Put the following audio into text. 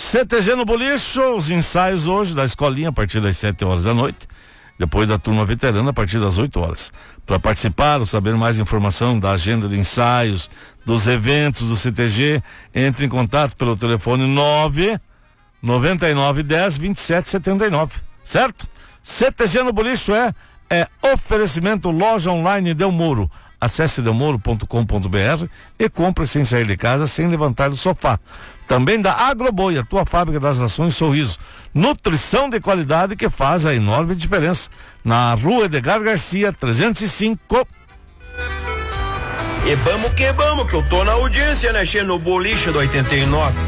CTG no Bolicho, os ensaios hoje da escolinha a partir das 7 horas da noite, depois da turma veterana a partir das 8 horas. Para participar ou saber mais informação da agenda de ensaios, dos eventos do CTG, entre em contato pelo telefone 99910-2779, certo? CTG no Bolicho é oferecimento loja online Del Moro. Acesse delmoro.com.br e compre sem sair de casa, sem levantar do sofá. Também da Agroboi, a tua fábrica das nações Sorriso. Nutrição de qualidade que faz a enorme diferença. Na Rua Edgar Garcia, 305. E vamos que eu tô na audiência, né, no Boliche do 89.